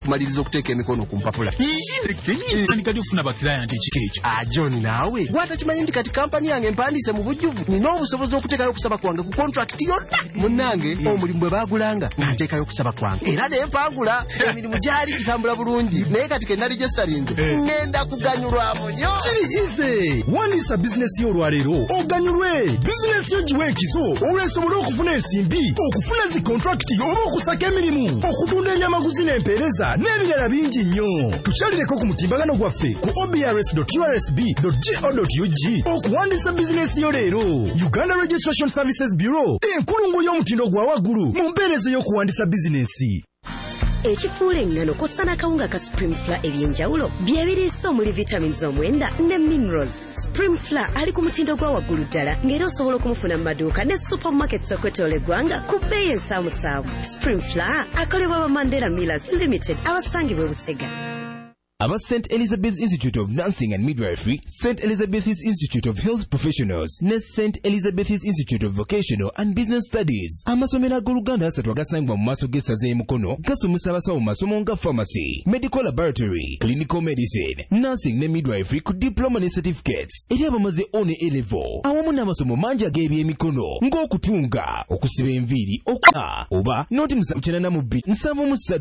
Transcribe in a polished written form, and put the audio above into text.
tumaliriza okuteeka emikono ku mpapula. Ani kati ofuna ba client ekikeeki? John naawe watakimanyi nti kati kampani yange empandiise mu bujjuvu nina obusobozi okuteekayo okusaba kwange ku contract yonna. Munnange omulimu bwe baagulanga nteekayo okusaba kwange era ne mpangula emirimu gyali gitambula bulungi naye kati ke nali gyesalinze ngenda kuganyulwamu nnyo. Kiriize wandiisa bizinesi y'olwaleero oganyulwe. Bizinesi yo giwe ekizo olwesobole okufuna ensimbi, okufuna zi contract oba okusaka emirimu, okutunda ebyamaguzi n'empeereza n'ebirala bingi nnyo. Tukyalireko ku mutimbagano gwaffe ku obrs.ursb.go.ug okuwandiisa bizinesi yo leero. Uganda Registration Services Bureau, enkulungo y'omutindo gwa waggulu mu mpeereza y'okuwandiisa bizinesi. Ekifuula engano kosana kawunga ka Supreme Flour ebyenjawulo bye biriisa omuli vitamins omwenda ne minerals. Supreme Flour ali ku mutindo gwa waggulu ddala ng'era osobola okumufuna mu maduuka ne supermarkets okwetoola eggwanga ku bbeeyi ensaamusaamu. Supreme Flour akolebwa ba Mandela Millers Limited abasangibwa e Busega. Aba St. Elizabeth's Institute of Nursing and Midwifery, St. Elizabeth's Institute of Health Professionals, ne St. Elizabeth's Institute of Vocational and Business Studies. Amasomero ag'Oluganda asatu agasangibwa mu maaso g'essaza y'Emikono gasomesa abasawo mu masomo nga pharmacy, medical laboratory, clinical medicine, nursing ne midwifery ku diploma ne certificates. Eri abamaze O ne A-level awamu n'amasomo mangi ag'ebyemikono ng'okutunga, okusiba enviiri, oba noti 93